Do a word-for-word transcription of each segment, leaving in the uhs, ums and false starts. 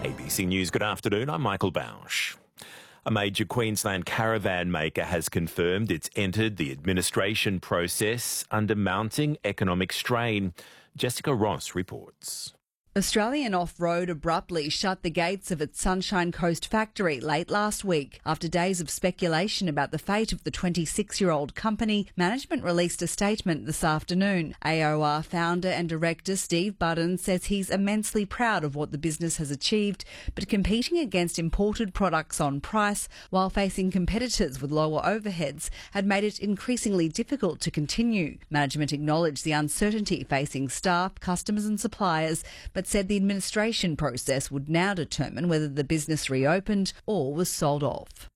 A B C News, good afternoon. I'm Michael Bausch. A major Queensland caravan maker has confirmed it's entered the administration process under mounting economic strain. Jessica Ross reports. Australian Off-Road abruptly shut the gates of its Sunshine Coast factory late last week. After days of speculation about the fate of the twenty-six-year-old company, management released a statement this afternoon. A O R founder and director Steve Budden says he's immensely proud of what the business has achieved, but competing against imported products on price while facing competitors with lower overheads had made it increasingly difficult to continue. Management acknowledged the uncertainty facing staff, customers and suppliers, but said the administration process would now determine whether the business reopened or was sold off.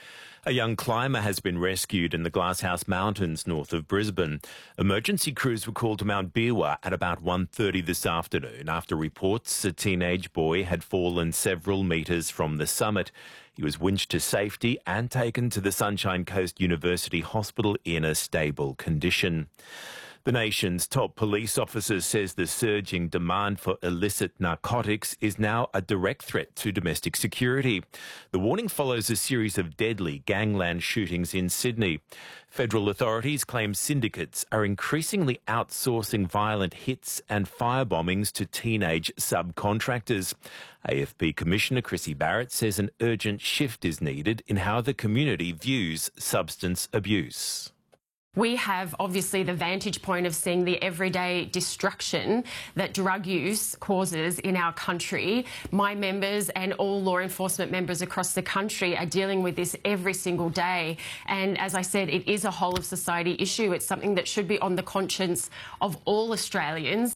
A young climber has been rescued in the Glasshouse Mountains north of Brisbane. Emergency crews were called to Mount Beerwah at about one thirty this afternoon after reports a teenage boy had fallen several metres from the summit. He was winched to safety and taken to the Sunshine Coast University Hospital in a stable condition. The nation's top police officer says the surging demand for illicit narcotics is now a direct threat to domestic security. The warning follows a series of deadly gangland shootings in Sydney. Federal authorities claim syndicates are increasingly outsourcing violent hits and firebombings to teenage subcontractors. A F P Commissioner Chrissy Barrett says an urgent shift is needed in how the community views substance abuse. We have obviously the vantage point of seeing the everyday destruction that drug use causes in our country. My members and all law enforcement members across the country are dealing with this every single day. And as I said, it is a whole of society issue. It's something that should be on the conscience of all Australians.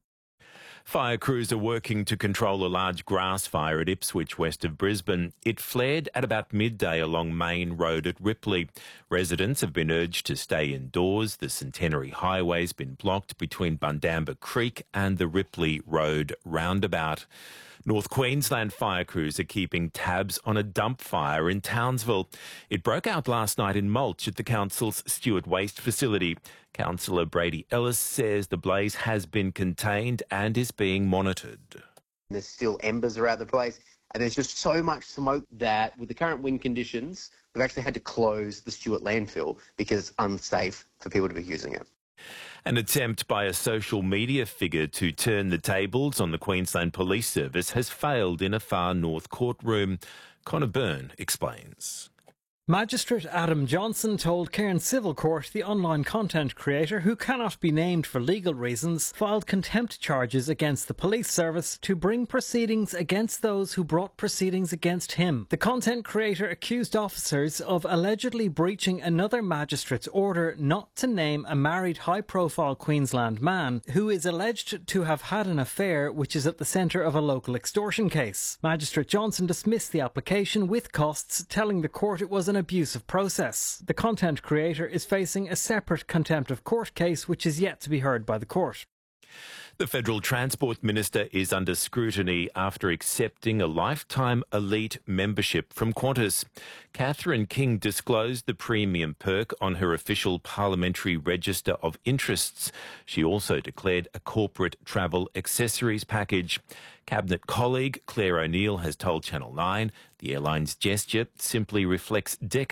Fire crews are working to control a large grass fire at Ipswich, west of Brisbane. It flared at about midday along Main Road at Ripley. Residents have been urged to stay indoors. The Centenary Highway's been blocked between Bundamba Creek and the Ripley Road roundabout. North Queensland fire crews are keeping tabs on a dump fire in Townsville. It broke out last night in Mulch at the council's Stewart Waste facility. Councillor Brady Ellis says the blaze has been contained and is being monitored. There's still embers around the place, and there's just so much smoke that with the current wind conditions, we've actually had to close the Stewart landfill because it's unsafe for people to be using it. An attempt by a social media figure to turn the tables on the Queensland Police Service has failed in a far north courtroom. Connor Byrne explains. Magistrate Adam Johnson told Cairns Civil Court the online content creator, who cannot be named for legal reasons, filed contempt charges against the police service to bring proceedings against those who brought proceedings against him. The content creator accused officers of allegedly breaching another magistrate's order not to name a married high-profile Queensland man who is alleged to have had an affair which is at the centre of a local extortion case. Magistrate Johnson dismissed the application with costs, telling the court it was an abusive process. The content creator is facing a separate contempt of court case which is yet to be heard by the court. The Federal Transport Minister is under scrutiny after accepting a lifetime elite membership from Qantas. Catherine King disclosed the premium perk on her official parliamentary register of interests. She also declared a corporate travel accessories package. Cabinet colleague Claire O'Neill has told Channel nine the airline's gesture simply reflects decades